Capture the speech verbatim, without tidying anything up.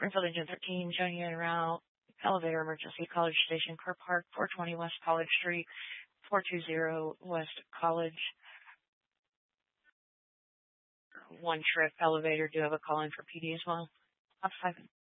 Springfield Engine thirteen, showing you en route. Elevator emergency, College Station, Car Park, four twenty West College Street, four two zero West College. One trip elevator. Do have a call in for P D as well. Up five.